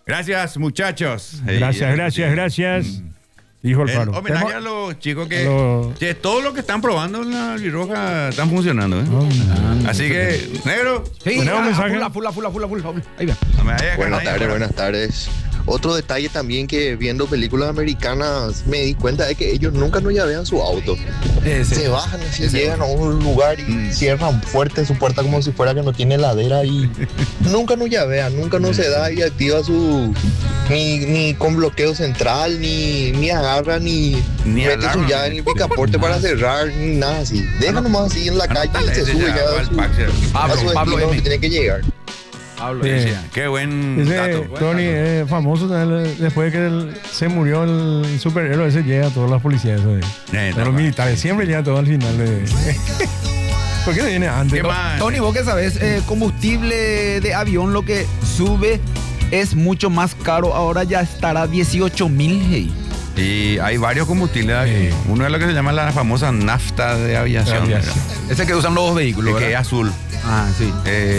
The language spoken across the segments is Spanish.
Gracias, muchachos. Gracias. Dijo el Faro. Homenaje a los chicos que todo lo que están probando en la Roja están funcionando. Así que, negro. Sí, un mensaje. Full. Ahí va. Buenas tardes. Otro detalle también que viendo películas americanas me di cuenta de que ellos nunca nos llavean su auto. Se bajan así, llegan a un lugar y cierran fuerte su puerta como si fuera que no tiene heladera y nunca nos llavean, nunca nos se da y activa su ni con bloqueo central, ni agarra, ni mete su llave, ni picaporte para cerrar, ni nada así. Deja nomás así en la calle y se sube ya a su destino donde tiene que llegar. Qué buen dato. Tony es famoso después de que se murió el superhéroe, ese llega a todas las policías de los militares, siempre llega todo al final ¿por qué no viene antes? Tony, vos que sabés, combustible de avión lo que sube es mucho más caro, ahora ya estará 18,000. Hey. Y hay varios combustibles. Uno es lo que se llama la famosa nafta de aviación. Ese que usan los vehículos, que es azul. Sí.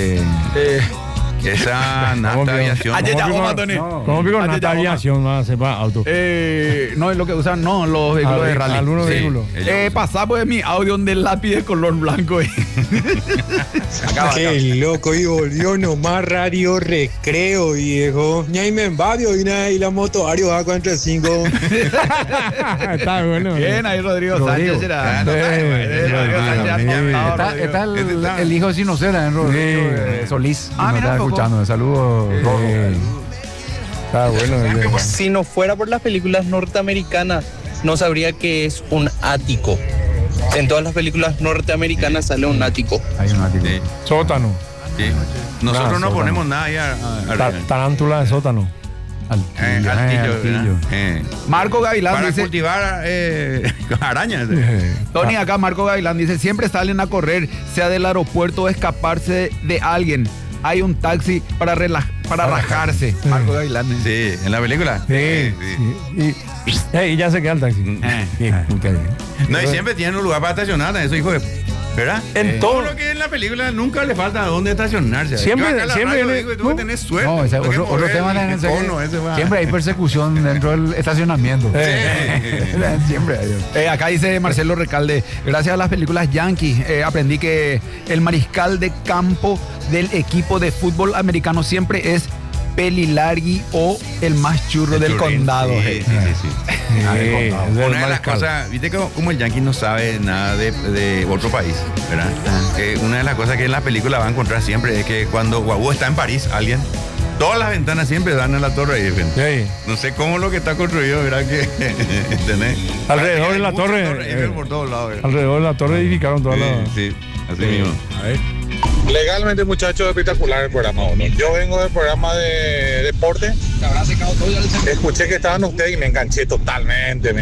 Esa nafta de aviación. ¿Cómo pico nafta de aviación? Va a ser para auto. No, es lo que usan, los vehículos de rally. Algunos vehículos. Pasá pues mi audio donde el lápiz de color blanco. Qué loco, y volvió nomás Radio Recreo, viejo. Ñay me envadio y la moto Ario A 45. Está bueno. Bien, ahí Rodrigo Sánchez será. Está el hijo de Sinocera, Rodrigo Solís. Mira, escuchando, saludos. Está bueno. Si no fuera por las películas norteamericanas, no sabría que es un ático. En todas las películas norteamericanas sale un ático. Hay un ático. Sótano. Sí. Nosotros no ponemos nada ahí tarántula de sótano. Altillo. Marco Gavilán para dice, cultivar arañas. Tony, acá Marco Gavilán dice, siempre salen a correr, sea del aeropuerto o escaparse de alguien. Hay un taxi para rajarse. Marco Gavilán. Sí, en la película. Sí. Y ya se queda el taxi. No, y siempre tienen un lugar para estacionar, eso hijo de... ¿Verdad? En todo lo que es en la película nunca le falta dónde estacionarse. Siempre tú que tenés suerte. No, otro tema siempre hay persecución dentro del estacionamiento. Siempre hay. Acá dice Marcelo Recalde, gracias a las películas Yankee aprendí que el mariscal de campo del equipo de fútbol americano siempre es Pelilargi o el más churro del condado. Sí. Una de las cosas, viste como el Yankee no sabe nada de otro país, ¿verdad? Que una de las cosas que en la película va a encontrar siempre es que cuando Guagu está en París, todas las ventanas siempre dan a la Torre Eiffel. No sé cómo lo que está construido, ¿verdad? Que ¿entendés? Alrededor de la torre. Eiffel por todos lados, ¿verdad? Alrededor de la torre edificaron todas las. Sí, así mismo. A ver. Legalmente, muchachos, espectacular el programa. Yo vengo del programa de deporte. Escuché que estaban ustedes y me enganché totalmente,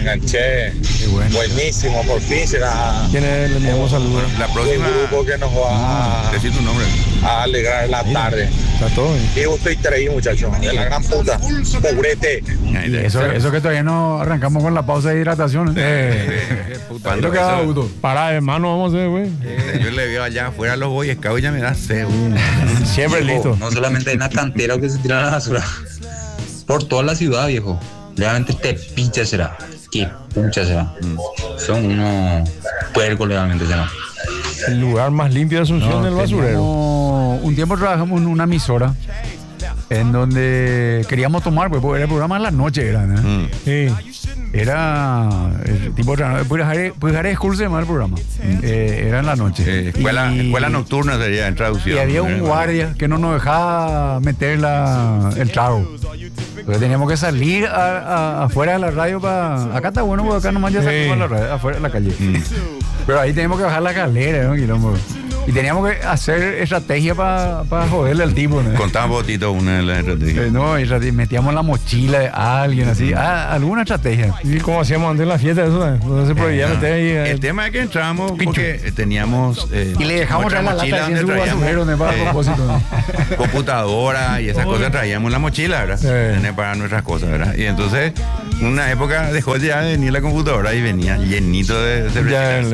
Buenísimo, por fin será. ¿Quiénes le enviamos saludos? La próxima. Un grupo que nos va decir tu nombre. A alegrar la tarde. Está todo. Y usted traí, muchachos, de la gran puta. Pobrete. Eso que todavía no arrancamos con la pausa de hidratación. Lo que da para hermano, vamos a hacer, güey. Yo le veo allá afuera a los Boy Scouts y ya me da sed. Siempre listo. No solamente hay una cantera que se tira a la basura. Por toda la ciudad, viejo. Realmente te pincha será. Qué pucha será. Son unos puercos legalmente será. El lugar más limpio de Asunción del basurero. Un tiempo trabajamos en una emisora en donde queríamos tomar, pues era el programa de la noche, era, ¿no? Sí. Era el tipo de School se llama el programa. Era en la noche. Escuela nocturna sería en traducción. Y había un guardia que no nos dejaba meter el trago. Entonces teníamos que salir afuera de la radio para... Acá está bueno, porque acá nomás ya salimos a la radio, afuera de la calle. Pero ahí teníamos que bajar la calera, ¿no? Quilombo. Y teníamos que hacer estrategia para joderle al tipo, ¿no? Contaba Botito una de las estrategias. No, metíamos la mochila de alguien, así. Alguna estrategia. ¿Y cómo hacíamos antes en la fiesta? Eso no se prohibía meter ahí. El tema es que entramos porque teníamos... y le dejamos traer la lata donde traíamos computadora y esas cosas traíamos la mochila, ¿verdad? Para nuestras cosas, ¿verdad? Y entonces, una época dejó ya de venir la computadora y venía llenito de cerveza.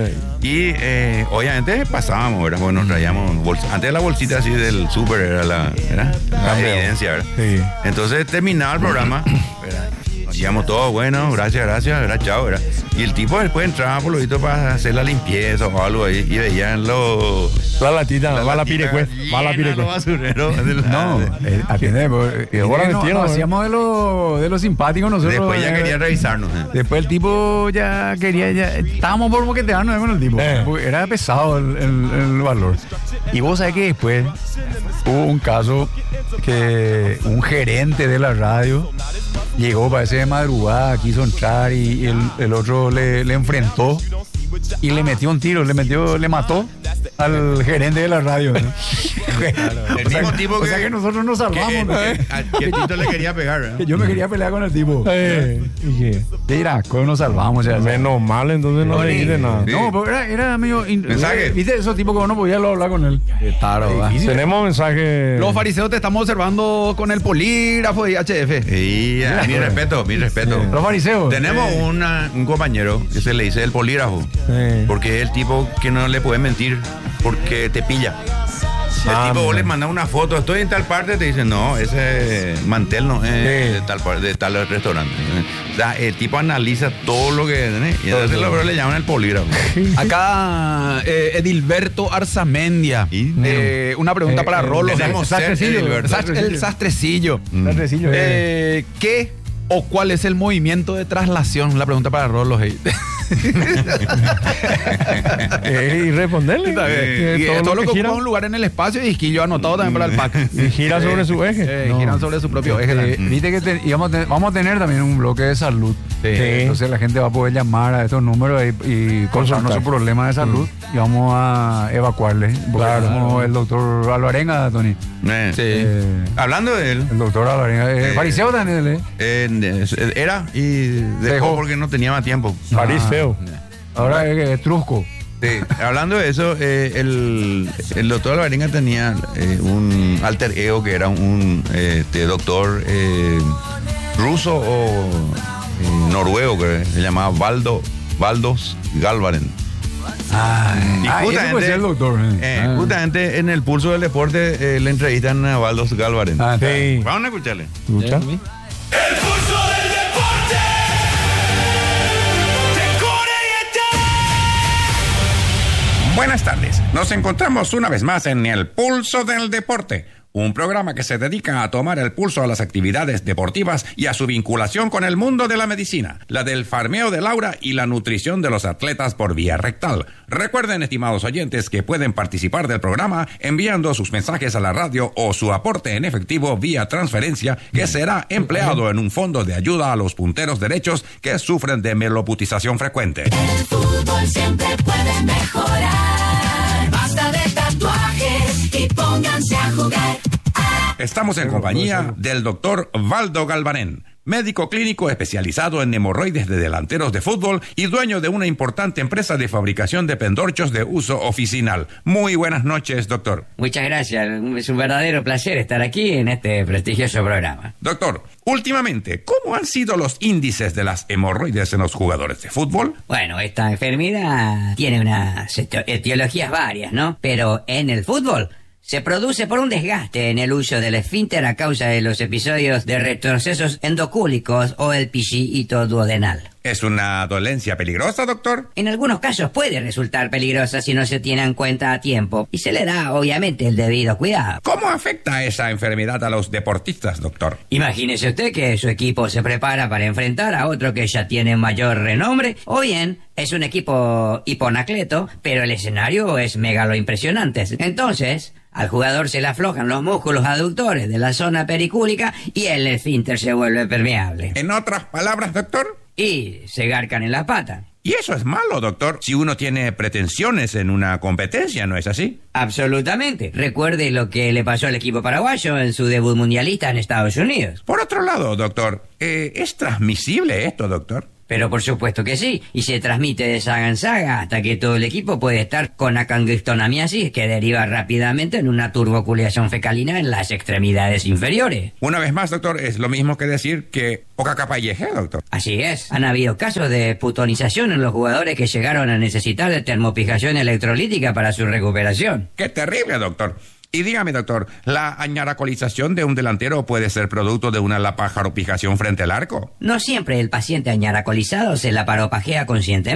Y obviamente pasábamos, ¿verdad? Porque nos traíamos antes la bolsita así del súper era la evidencia, ¿verdad? Sí. Entonces terminaba el programa, ¿verdad? Nos íbamos todos, bueno, gracias, ¿verdad? Chao, ¿verdad? Y el tipo después entraba por lo visto para hacer la limpieza o algo ahí y veían la latita, va la pirecue. Los basureros. No, atiende, nos hacíamos de los simpáticos nosotros. Después ya quería revisarnos. Después el tipo ya quería, estábamos por boquetearnos con el tipo. Era pesado el valor. Y vos sabés que después hubo un caso que un gerente de la radio llegó, parece de madrugada, quiso entrar y el otro le enfrentó y le metió un tiro, le mató al gerente de la radio. El mismo tipo o sea que nosotros nos salvamos. Que Tito le quería pegar, ¿verdad? Que yo me quería pelear con el tipo. Mira, ¿cómo nos salvamos? Menos mal, entonces no le dije nada. Sí. No, pero era medio... Mensaje. ¿Viste esos tipos que uno podía hablar con él? Claro, tenemos mensaje. Los fariseos te estamos observando con el polígrafo y HF. Y mi respeto. Los fariseos. Tenemos un compañero que se le dice el polígrafo. Porque es el tipo que no le puede mentir porque te pilla. El tipo vos le mandas una foto, estoy en tal parte, te dicen, no, ese mantel no es de tal restaurante. O sea, el tipo analiza todo lo que y entonces le llaman el polígrafo. Acá Edilberto Arzamendia. Una pregunta para Rolo. El sastrecillo. ¿Qué o cuál es el movimiento de traslación? La pregunta para Rolo. Y responderle. Todo lo que ocupa un lugar en el espacio y Isquillo anotado también para el pack. Y gira sobre su eje. Giran sobre su propio eje. Viste que vamos a tener también un bloque de salud. Entonces la gente va a poder llamar a estos números y contarnos su problema de salud y vamos a evacuarle. Claro. Como el doctor Alvarenga, Tony. Hablando de él. El doctor Alvarenga. Fariseo también. Era y dejó porque no tenía más tiempo. Fariseo. Ahora es trusco. Sí, hablando de eso, el doctor Alvarenga tenía un alter ego que era un doctor ruso o noruego que se llamaba Valdos Galvaren. Y justamente, el doctor. Justamente en el Pulso del Deporte le entrevistan a Valdos Galvaren. Sí. Vamos a escucharle. ¿Escucha? El Pulso del Deporte. Buenas tardes, nos encontramos una vez más en El Pulso del Deporte, un programa que se dedica a tomar el pulso a las actividades deportivas y a su vinculación con el mundo de la medicina, la del farmeo del aura y la nutrición de los atletas por vía rectal. Recuerden, estimados oyentes, que pueden participar del programa enviando sus mensajes a la radio o su aporte en efectivo vía transferencia que será empleado en un fondo de ayuda a los punteros derechos que sufren de meloputización frecuente. El fútbol siempre puede mejorar. Basta de tatuajes y pónganse a jugar. Estamos en compañía del doctor Valdo Galvarén, médico clínico especializado en hemorroides de delanteros de fútbol y dueño de una importante empresa de fabricación de pendorchos de uso oficinal. Muy buenas noches, doctor. Muchas gracias. Es un verdadero placer estar aquí en este prestigioso programa. Doctor, últimamente, ¿cómo han sido los índices de las hemorroides en los jugadores de fútbol? Bueno, esta enfermedad tiene unas etiologías varias, ¿no? Pero en el fútbol se produce por un desgaste en el uso del esfínter a causa de los episodios de retrocesos endocúlicos o el pillito duodenal. ¿Es una dolencia peligrosa, doctor? En algunos casos puede resultar peligrosa si no se tiene en cuenta a tiempo y se le da, obviamente, el debido cuidado. ¿Cómo afecta esa enfermedad a los deportistas, doctor? Imagínese usted que su equipo se prepara para enfrentar a otro que ya tiene mayor renombre, o bien es un equipo hiponacleto, pero el escenario es megalo impresionante. Entonces, al jugador se le aflojan los músculos aductores de la zona pericúlica y el esfínter se vuelve permeable. En otras palabras, doctor, y se garcan en la pata. ¿Y eso es malo, doctor? Si uno tiene pretensiones en una competencia, ¿no es así? Absolutamente. Recuerde lo que le pasó al equipo paraguayo en su debut mundialista en Estados Unidos. Por otro lado, doctor, ¿es transmisible esto, doctor? Pero por supuesto que sí, y se transmite de saga en saga hasta que todo el equipo puede estar con acangustonamiasis, que deriva rápidamente en una turboculeación fecalina en las extremidades inferiores. Una vez más, doctor, es lo mismo que decir que poca capa y eje, doctor. Así es. Han habido casos de putonización en los jugadores que llegaron a necesitar de termopijación electrolítica para su recuperación. ¡Qué terrible, doctor! Y dígame, doctor, ¿la añaracolización de un delantero puede ser producto de una laparopijación frente al arco? No siempre el paciente añaracolizado se laparopajea conscientemente.